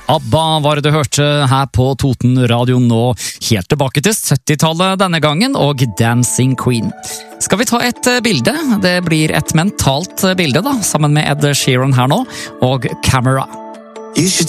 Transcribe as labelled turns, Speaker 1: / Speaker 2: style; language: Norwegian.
Speaker 1: ABBA var det du hørte her på Toten Radio nå, helt tilbake til 70-tallet denne gangen, og Dancing Queen. Skal vi ta et bilde? Det blir et mentalt bilde da, sammen med Ed Sheeran her nå, og Camera.
Speaker 2: You should